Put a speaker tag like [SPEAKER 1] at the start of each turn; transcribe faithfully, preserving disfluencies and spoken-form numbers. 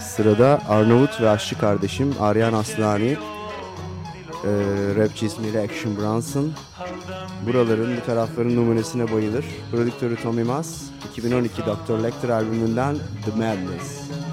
[SPEAKER 1] Sırada Arnavut ve aşçı kardeşim Aryan Aslani, e, rapçi ismiyle Action Bronson. Buraların bu tarafların numunesine bayılır. Prodüktörü Tommy Mas, iki bin on iki doktor Lecter albümünden The Madness.